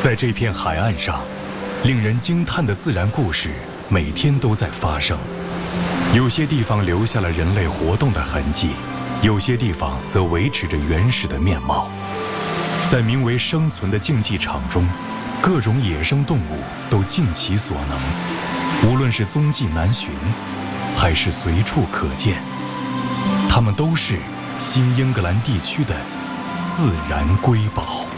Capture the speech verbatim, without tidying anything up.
在这片海岸上，令人惊叹的自然故事每天都在发生。有些地方留下了人类活动的痕迹，有些地方则维持着原始的面貌。在名为生存的竞技场中，各种野生动物都尽其所能，无论是踪迹难寻，还是随处可见，它们都是新英格兰地区的自然瑰宝。